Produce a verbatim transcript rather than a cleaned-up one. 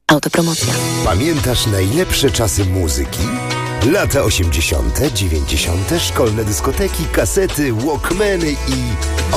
Autopromocja. Pamiętasz najlepsze czasy muzyki? Lata osiemdziesiąte, dziewięćdziesiąte, szkolne dyskoteki, kasety, walkmany i...